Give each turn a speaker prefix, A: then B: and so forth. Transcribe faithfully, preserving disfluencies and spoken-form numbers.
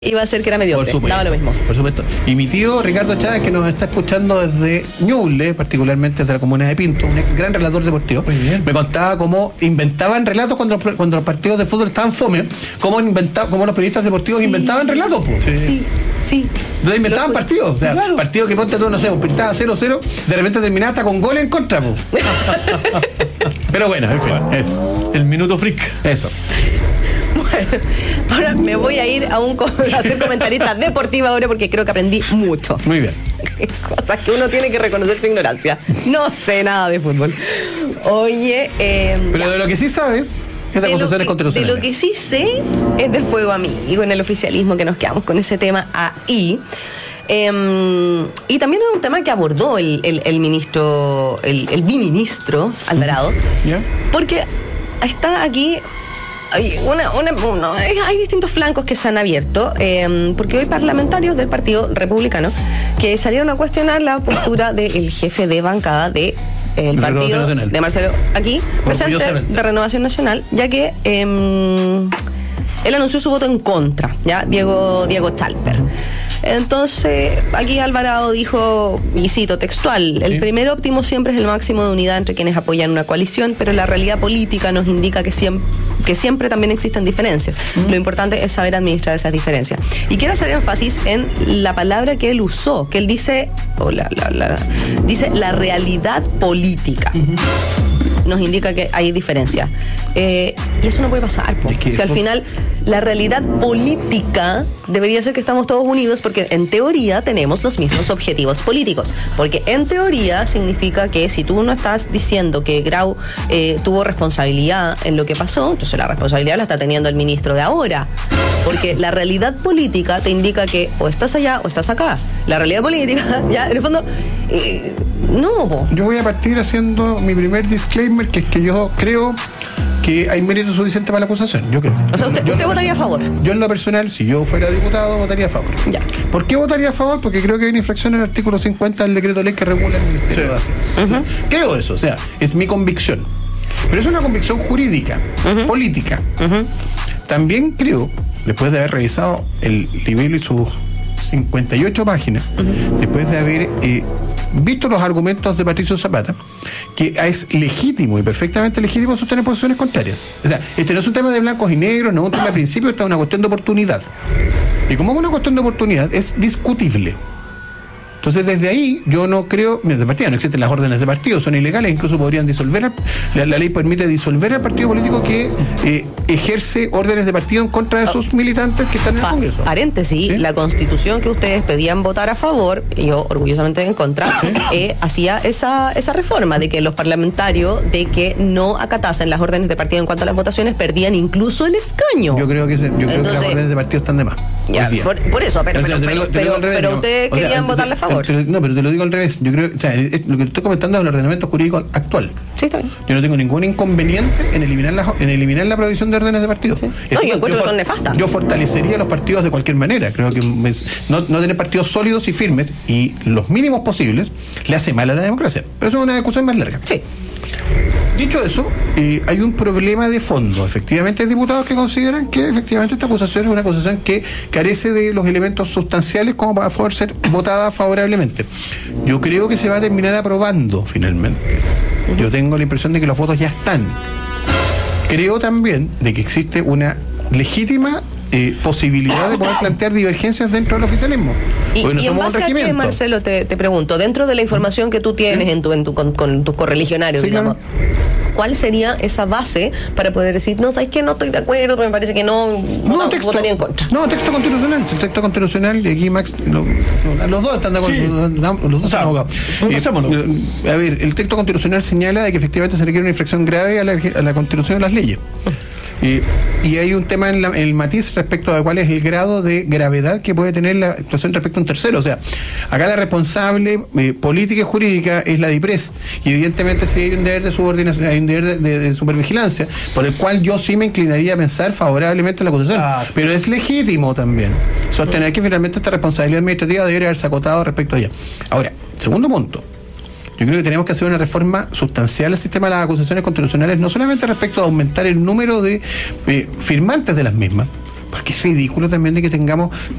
A: iba a ser que era mediocre, daba lo mismo.
B: Por supuesto. Y mi tío Ricardo Chávez, que nos está escuchando desde Ñuble, particularmente desde la comuna de Pinto, un gran relator deportivo, me contaba cómo inventaban relatos cuando, cuando los partidos de fútbol estaban fome, cómo, inventaba, cómo los periodistas deportivos sí. inventaban relatos. Pues.
A: Sí, sí. sí.
B: Entonces inventaban lo, partidos, o sea, claro. partidos que ponte tú, no sé, pintaba cero cero, de repente terminaba hasta con gol en contra. Pues. Pero bueno, en fin, eso.
C: El minuto freak.
B: Eso.
A: Bueno, ahora me voy a ir a, un, a ser comentarista deportiva ahora porque creo que aprendí mucho.
B: Muy bien.
A: Cosas que uno tiene que reconocer su ignorancia. No sé nada de fútbol. Oye, eh,
B: pero ya. de lo que sí sabes es de acusaciones constitucionales.
A: De lo que sí sé es del fuego amigo en el oficialismo, que nos quedamos con ese tema ahí. Eh, y también es un tema que abordó el, el, el ministro, el, el biministro Alvarado,
B: ¿Ya?
A: porque está aquí. Hay, una, una, una, hay distintos flancos que se han abierto, eh, porque hay parlamentarios del Partido Republicano que salieron a cuestionar la postura del jefe de bancada de el de partido de Marcelo aquí, presente de Renovación Nacional, ya que eh, él anunció su voto en contra, ya Diego, Diego Chalper. Entonces, aquí Alvarado dijo, y cito textual, el sí. primer óptimo siempre es el máximo de unidad entre quienes apoyan una coalición, pero la realidad política nos indica que siempre, que siempre también existen diferencias. Mm. Lo importante es saber administrar esas diferencias. Y quiero hacer énfasis en la palabra que él usó, que él dice, oh, la, la, la, dice la realidad política. Mm-hmm. Nos indica que hay diferencias. Eh, y eso no puede pasar. Es que o sea, al final, la realidad política debería ser que estamos todos unidos porque en teoría tenemos los mismos objetivos políticos. Porque en teoría significa que si tú no estás diciendo que Grau eh, tuvo responsabilidad en lo que pasó, entonces la responsabilidad la está teniendo el ministro de ahora. Porque la realidad política te indica que o estás allá o estás acá. La realidad política, ya, en el fondo, eh, no.
B: Yo voy a partir haciendo mi primer disclaimer, que es que yo creo que hay mérito suficiente para la acusación, yo creo.
A: O sea, ¿usted,
B: yo
A: usted votaría a favor?
B: Yo en lo personal, si yo fuera diputado, votaría a favor.
A: Ya.
B: ¿Por qué votaría a favor? Porque creo que hay una infracción en el artículo cincuenta del decreto ley que regula el Ministerio sí. de Hacienda. Uh-huh. Creo eso, o sea, es mi convicción. Pero es una convicción jurídica, uh-huh. política. Uh-huh. También creo, después de haber revisado el libelo y sus cincuenta y ocho páginas, uh-huh. después de haber eh, visto los argumentos de Patricio Zapata, que es legítimo y perfectamente legítimo sostener posiciones contrarias. O sea, este no es un tema de blancos y negros, no es un tema de principio, esta es una cuestión de oportunidad. Y como es una cuestión de oportunidad, es discutible. Entonces, desde ahí, yo no creo, mira, de partida no existen las órdenes de partido, son ilegales, incluso podrían disolver, al, la, la ley permite disolver al partido político que eh, ejerce órdenes de partido en contra de sus militantes que están en el
A: pa-
B: Congreso.
A: Paréntesis, ¿sí? La constitución que ustedes pedían votar a favor, y yo orgullosamente en contra, ¿sí? eh, hacía esa, esa reforma de que los parlamentarios de que no acatasen las órdenes de partido en cuanto a las votaciones perdían incluso el escaño.
B: Yo creo que, yo creo Entonces, que las órdenes de partido están de más.
A: Ya, por, por eso, pero, pero, pero, pero, pero, pero ustedes querían votarle a favor.
B: No, pero te lo digo al revés. Yo creo, o sea, lo que estoy comentando es el ordenamiento jurídico actual.
A: Sí, está bien.
B: Yo no tengo ningún inconveniente en eliminar la, en eliminar la provisión de órdenes de partido. Sí.
A: No, yo encuentro que son nefastas.
B: Yo fortalecería los partidos de cualquier manera. Creo que me, no, no tener partidos sólidos y firmes y los mínimos posibles le hace mal a la democracia. Pero eso es una discusión más larga.
A: Sí.
B: Dicho eso, eh, hay un problema de fondo. Efectivamente hay diputados que consideran que efectivamente esta acusación es una acusación que carece de los elementos sustanciales como para poder ser votada favorablemente. Yo creo que se va a terminar aprobando finalmente. Yo tengo la impresión de que los votos ya están. Creo también de que existe una legítima eh, posibilidad de poder plantear divergencias dentro del oficialismo.
A: Y, no y en base a qué, Marcelo, te, te pregunto, dentro de la información que tú tienes ¿Sí? en tu, en tu, con, con tus correligionarios, sí, digamos, claro. ¿cuál sería esa base para poder decir, no, sabes que no estoy de acuerdo, me parece que no,
B: no
A: no
B: texto,
A: votaría en contra?
B: No, texto constitucional, el texto constitucional, y aquí Max, lo, lo, los dos están de acuerdo, sí. los, los dos están abogados. Eh, a ver, el texto constitucional señala de que efectivamente se requiere una infracción grave a la, a la Constitución y a las leyes. Eh, y hay un tema en, la, en el matiz respecto a cuál es el grado de gravedad que puede tener la actuación respecto a un tercero. O sea, acá la responsable eh, política y jurídica es la DIPRES, y evidentemente sí hay un deber de subordinación, hay un deber de, de, de supervigilancia, por el cual yo sí me inclinaría a pensar favorablemente en la acusación. Ah, pero es legítimo también sostener que finalmente esta responsabilidad administrativa debería haberse acotado respecto a ella. Ahora, segundo punto. Yo creo que tenemos que hacer una reforma sustancial al sistema de las acusaciones constitucionales, no solamente respecto a aumentar el número de eh, firmantes de las mismas, Porque es ridículo también de que tengamos